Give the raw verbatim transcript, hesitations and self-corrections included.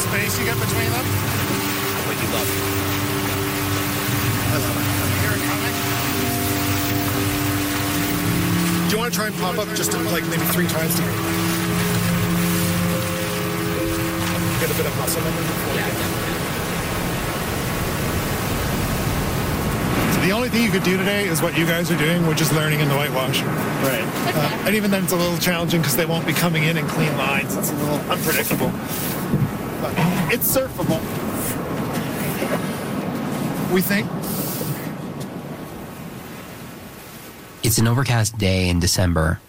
space you get between them. But you love it. I love it. I hear it coming. Do you want to try and pop up just like maybe three times to get a bit of muscle memory before Yeah, you get definitely. So the only thing you could do today is what you guys are doing, which is learning in the whitewash. Right. Uh, and even then, it's a little challenging because they won't be coming in in clean lines. It's a little unpredictable. But it's surfable. We think. It's an overcast day in December,